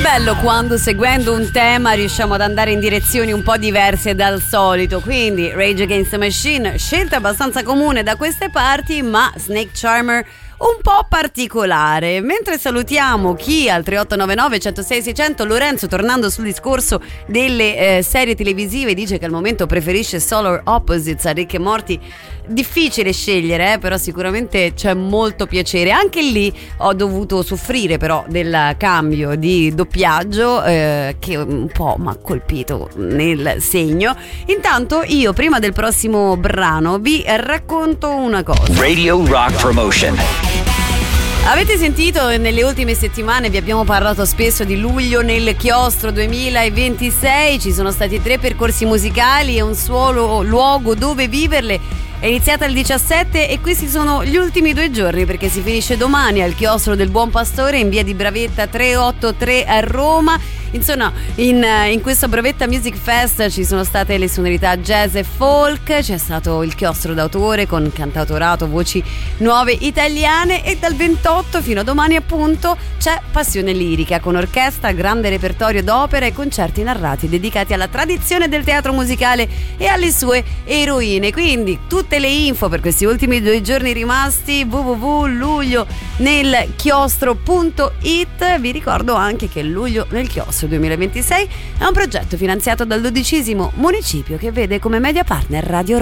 bello quando seguendo un tema riusciamo ad andare in direzioni un po' diverse dal solito. Quindi Rage Against the Machine, scelta abbastanza comune da queste parti, ma Snake Charmer un po' particolare. Mentre salutiamo chi al 3899 106 600, Lorenzo, tornando sul discorso delle serie televisive, dice che al momento preferisce Solar Opposites a Rick e Morty. Difficile scegliere, però sicuramente c'è molto piacere. Anche lì ho dovuto soffrire però del cambio di doppiaggio che un po' mi ha colpito nel segno. Intanto io prima del prossimo brano vi racconto una cosa. Radio Rock Promotion. Avete sentito, nelle ultime settimane vi abbiamo parlato spesso di Luglio nel Chiostro 2026. Ci sono stati 3 percorsi musicali e un solo luogo dove viverle. È iniziata il 17 e questi sono gli ultimi 2 giorni, perché si finisce domani al Chiostro del Buon Pastore in via di Bravetta 383 a Roma. Insomma, in questo Bravetta Music Fest ci sono state le sonorità jazz e folk, c'è stato il chiostro d'autore con cantautorato, voci nuove italiane, e dal 28 fino a domani appunto c'è Passione Lirica con orchestra, grande repertorio d'opera e concerti narrati dedicati alla tradizione del teatro musicale e alle sue eroine. Quindi tutte le info per questi ultimi 2 giorni rimasti www.luglionelchiostro.it. Vi ricordo anche che Luglio nel Chiostro 2026 è un progetto finanziato dal 12° municipio che vede come media partner Radio Rock.